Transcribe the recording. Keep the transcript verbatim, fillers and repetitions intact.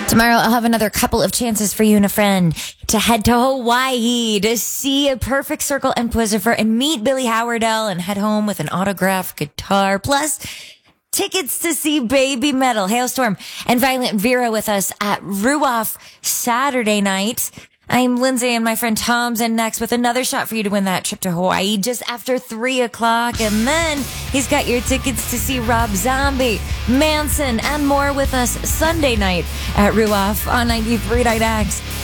Tomorrow, I'll have another couple of chances for you and a friend to head to Hawaii to see a Perfect Circle and Pussifer and meet Billy Howardell and head home with an autographed guitar. Plus, tickets to see Baby Metal, Hailstorm, and Violent Vera with us at Ruoff Saturday night. I'm Lindsay, and my friend Tom's in next with another shot for you to win that trip to Hawaii just after three o'clock. And then he's got your tickets to see Rob Zombie, Manson, and more with us Sunday night at Ruoff on ninety-three point nine X.